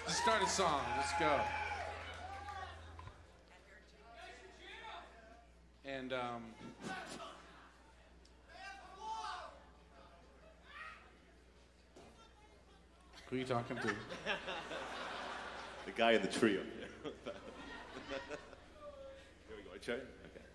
Start a song. Let's go. And who are you talking to? The guy in the tree up there. Here we go. Check. Okay.